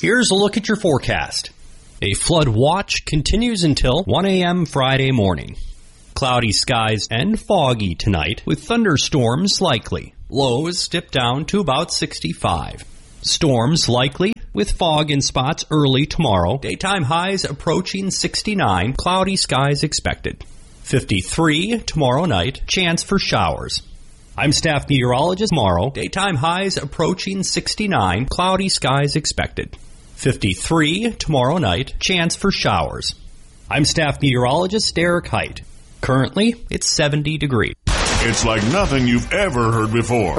Here's a look at your forecast. A flood watch continues until 1 a.m. Friday morning. Cloudy skies and foggy tonight with thunderstorms likely. Lows dip down to about 65. Storms likely with fog in spots early tomorrow. Daytime highs approaching 69. Cloudy skies expected. 53 tomorrow night. Chance for showers. I'm staff meteorologist tomorrow. Daytime highs approaching 69. Cloudy skies expected. 53 tomorrow night. Chance for showers. I'm staff meteorologist Derek Height. Currently, it's 70 degrees. It's like nothing you've ever heard before.